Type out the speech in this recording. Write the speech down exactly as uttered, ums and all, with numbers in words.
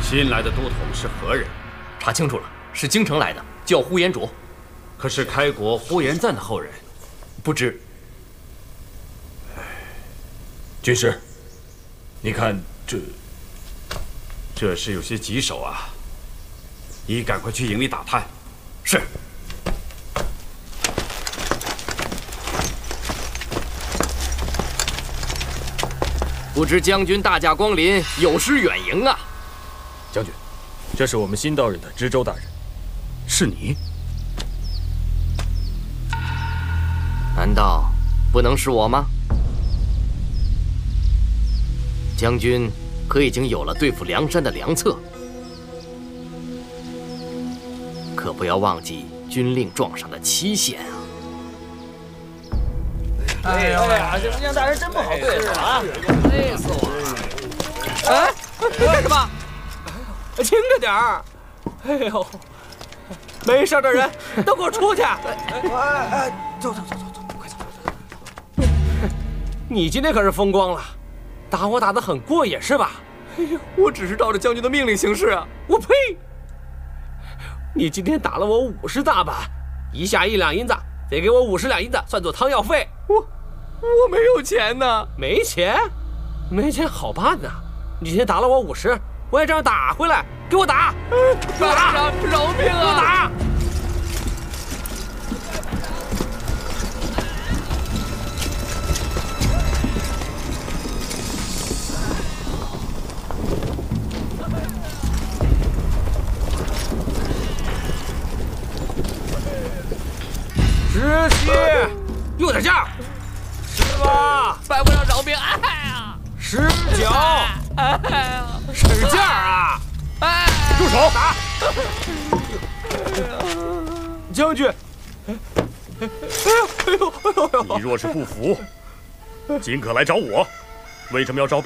新来的都统是何人？ 查清楚了，是京城来的，叫呼延灼。 可是开国呼延赞的后人？ 不知。 军师，你看这， 这事有些棘手啊！你赶快去营里打探。 是。不知将军大驾光临，有失远迎啊！ 将军，这是我们新到任的知州大人。 是你？ 难道不能是我吗？将军可已经有了对付梁山的良策，可不要忘记军令状上的期限啊！ 哎呀，这梁大人真不好对付啊！ 累死我了！ 哎，干什么？轻着点儿！哎呦，没事的人都给我出去！哎哎，走走走走走，快走！你今天可是风光了，打我打得很过瘾是吧？哎呦，我只是照着将军的命令行事啊！我呸！你今天打了我五十大板，一下一两银子，得给我五十两银子算作汤药费。我我没有钱呢，没钱，没钱好办呐！你今天打了我五十，我也这样打回来，给我打！给我打！饶命啊！给我打！十七，有点劲儿！十八， 拜不了饶命！哎呀！ 十九， 哎呀！ 使劲儿啊！ 哎！ 住手！打！将军！哎呦哎呦哎呦！ 你若是不服，尽可来找我。为什么要招兵？